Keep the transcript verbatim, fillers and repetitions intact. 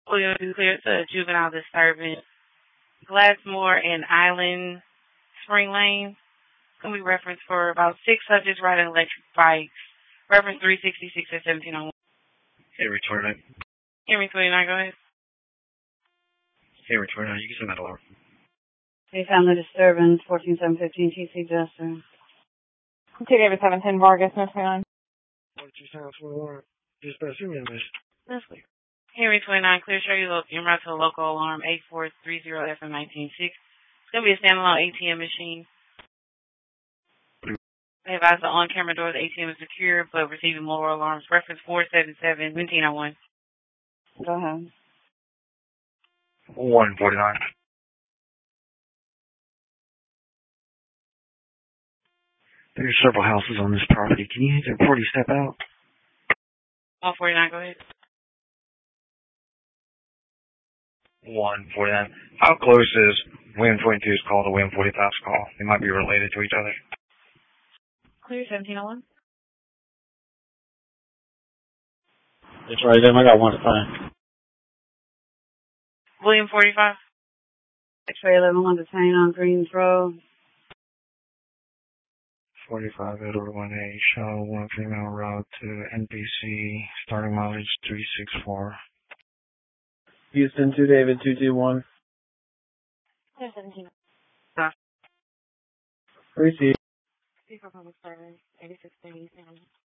William declared to juvenile disturbance. Glassmore and Island Spring Lane. Can be referenced for about six subjects riding electric bikes. Reference three sixty-six at seventeen oh one. Henry twenty-nine. Henry twenty-nine, go ahead. Henry twenty-nine, you can send that alarm. They found the disturbance, fourteen seven fifteen T C Jester. Two David seven ten Vargas, North Carolina. forty-two times for the alarm. Just pass through me on this. Leslie. Henry twenty-nine, clear show you look. En route to a local alarm, eight four three zero F M nineteen six. It's going to be a standalone A T M machine. They advise the on-camera door of the A T M is secure, but receiving more alarms. Reference four seven seven, seventeen oh one. Go ahead. one forty-nine. There's several houses on this property. Can you hit the forty step out? one forty-nine, go ahead. one forty-nine. How close is William twenty-two's call to William forty-five's call? They might be related to each other. Clear, seventeen oh one. It's right there. I got one at five. William forty-five. X-ray eleven one detain on Greens Road. forty-five Edward one A, show one female route to N P C, starting mileage three six four. Houston, two David, two two one. Clear, seventeen. Receive. Speaker public service, eighty-six thirty.